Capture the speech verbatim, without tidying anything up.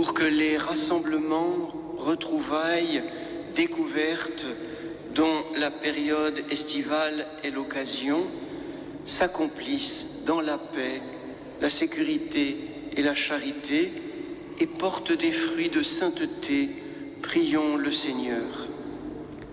pour que les rassemblements, retrouvailles, découvertes, dont la période estivale est l'occasion, s'accomplissent dans la paix, la sécurité et la charité et portent des fruits de sainteté. Prions le Seigneur.